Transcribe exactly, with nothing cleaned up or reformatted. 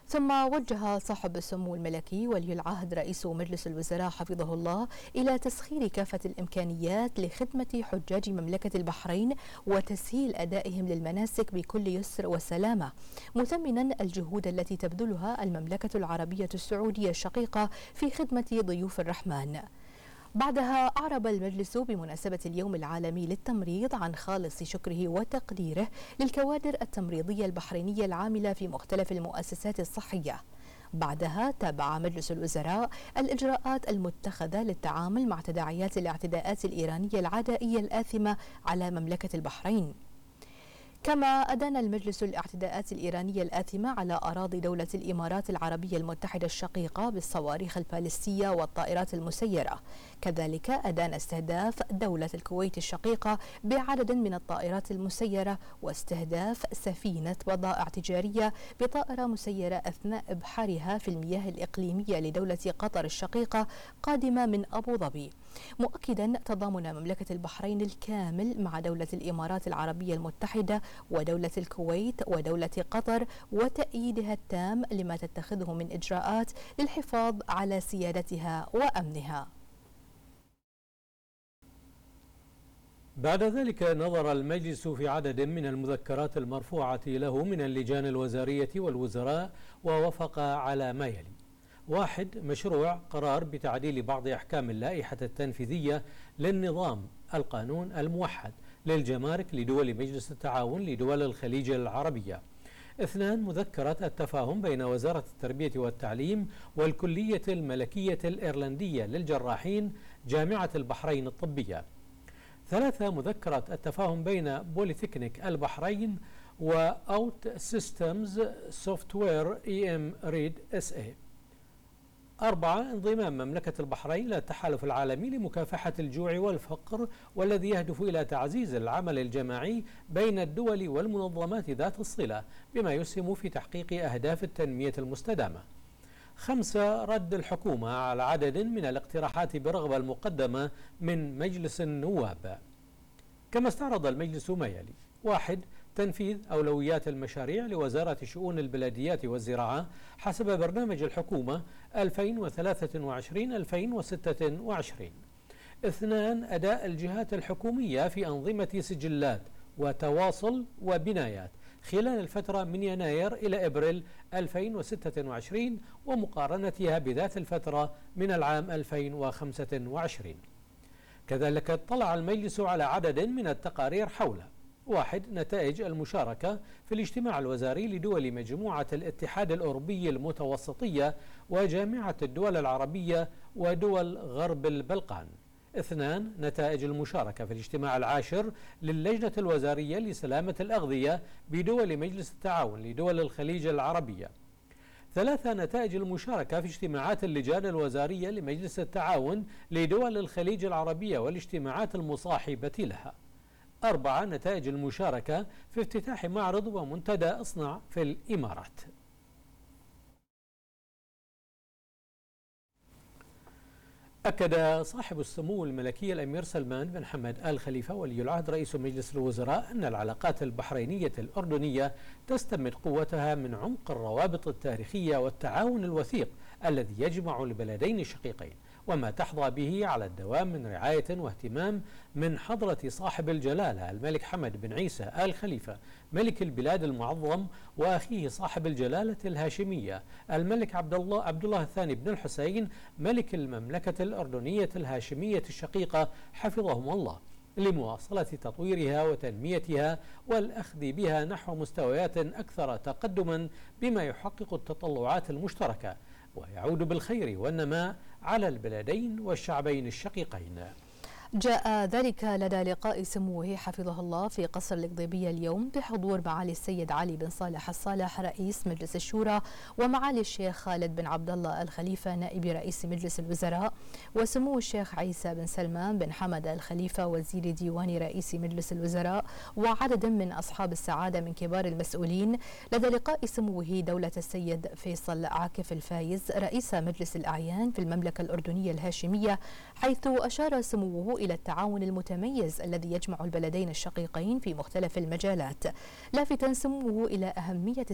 ثم وجه صاحب السمو الملكي ولي العهد رئيس مجلس الوزراء حفظه الله إلى تسخير كافة الإمكانيات لخدمة حجاج مملكة البحرين وتسهيل أدائهم للمناسك بكل يسر وسلامة، مثمنا الجهود التي تبذلها المملكة العربية السعودية الشقيقة في خدمة ضيوف الرحمن. بعدها أعرب المجلس بمناسبة اليوم العالمي للتمريض عن خالص شكره وتقديره للكوادر التمريضية البحرينية العاملة في مختلف المؤسسات الصحية. بعدها تابع مجلس الوزراء الإجراءات المتخذة للتعامل مع تداعيات الاعتداءات الإيرانية العدائية الآثمة على مملكة البحرين. كما أدان المجلس الاعتداءات الإيرانية الآثمة على أراضي دولة الإمارات العربية المتحدة الشقيقة بالصواريخ البالستية والطائرات المسيرة. كذلك أدان استهداف دولة الكويت الشقيقة بعدد من الطائرات المسيرة واستهداف سفينة بضائع تجارية بطائرة مسيرة أثناء إبحارها في المياه الإقليمية لدولة قطر الشقيقة قادمة من أبو ظبي، مؤكدا تضامن مملكة البحرين الكامل مع دولة الإمارات العربية المتحدة ودولة الكويت ودولة قطر وتأييدها التام لما تتخذه من إجراءات للحفاظ على سيادتها وأمنها. بعد ذلك نظر المجلس في عدد من المذكرات المرفوعة له من اللجان الوزارية والوزراء ووافق على ما يلي: واحد، مشروع قرار بتعديل بعض أحكام اللائحة التنفيذية للنظام القانون الموحد للجمارك لدول مجلس التعاون لدول الخليج العربية. اثنان، مذكرة التفاهم بين وزارة التربية والتعليم والكلية الملكية الإيرلندية للجراحين جامعة البحرين الطبية. ثلاثة، مذكرة التفاهم بين بوليتكنيك البحرين وأوت سيستمز سوفتوير اي ام ريد اس اي. أربعة، انضمام مملكة البحرين إلى التحالف العالمي لمكافحة الجوع والفقر والذي يهدف إلى تعزيز العمل الجماعي بين الدول والمنظمات ذات الصلة بما يسهم في تحقيق أهداف التنمية المستدامة. خمسة، رد الحكومة على عدد من الاقتراحات برغبة المقدمة من مجلس النواب. كما استعرض المجلس ما يلي: واحد، تنفيذ أولويات المشاريع لوزارة شؤون البلديات والزراعة حسب برنامج الحكومة ألفين وثلاثة وعشرين ألفين وستة وعشرين. اثنان، أداء الجهات الحكومية في أنظمة سجلات وتواصل وبنايات خلال الفترة من يناير إلى إبريل ألفين وستة وعشرين ومقارنتها بذات الفترة من العام ألفين وخمسة وعشرين. كذلك اطلع المجلس على عدد من التقارير حول: واحد، نتائج المشاركة في الاجتماع الوزاري لدول مجموعة الاتحاد الأوروبي المتوسطية وجامعة الدول العربية ودول غرب البلقان. اثنان، نتائج المشاركة في الاجتماع العاشر للجنة الوزارية لسلامة الأغذية بدول مجلس التعاون لدول الخليج العربية. ثلاثة، نتائج المشاركة في اجتماعات اللجان الوزارية لمجلس التعاون لدول الخليج العربية والاجتماعات المصاحبة لها. أربعة، نتائج المشاركة في افتتاح معرض ومنتدى اصنع في الإمارات. أكد صاحب السمو الملكي الأمير سلمان بن حمد آل خليفة ولي العهد رئيس مجلس الوزراء أن العلاقات البحرينية الأردنية تستمد قوتها من عمق الروابط التاريخية والتعاون الوثيق الذي يجمع البلدين الشقيقين، وما تحظى به على الدوام من رعاية واهتمام من حضرة صاحب الجلالة الملك حمد بن عيسى آل خليفة ملك البلاد المعظم وأخيه صاحب الجلالة الهاشمية الملك عبد الله عبد الله الثاني بن الحسين ملك المملكة الأردنية الهاشمية الشقيقة حفظهم الله، لمواصلة تطويرها وتنميتها والأخذ بها نحو مستويات أكثر تقدما بما يحقق التطلعات المشتركة ويعود بالخير والنماء على البلدين والشعبين الشقيقين. جاء ذلك لدى لقاء سموه حفظه الله في قصر القضيبية اليوم بحضور معالي السيد علي بن صالح الصالح رئيس مجلس الشورى ومعالي الشيخ خالد بن عبد الله الخليفة نائب رئيس مجلس الوزراء وسمو الشيخ عيسى بن سلمان بن حمد الخليفة وزير ديوان رئيس مجلس الوزراء وعدد من أصحاب السعادة من كبار المسؤولين لدى لقاء سموه دولة السيد فيصل عاكف الفايز رئيس مجلس الأعيان في المملكة الأردنية الهاشمية، حيث أشار سموه إلى التعاون المتميز الذي يجمع البلدين الشقيقين في مختلف المجالات، لافتا سموه إلى أهمية